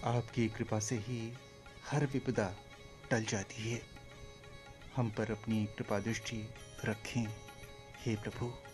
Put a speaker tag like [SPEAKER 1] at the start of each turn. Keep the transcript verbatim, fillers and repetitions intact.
[SPEAKER 1] आपकी कृपा से ही हर विपदा टल जाती है। हम पर अपनी कृपा दृष्टि रखें हे प्रभु।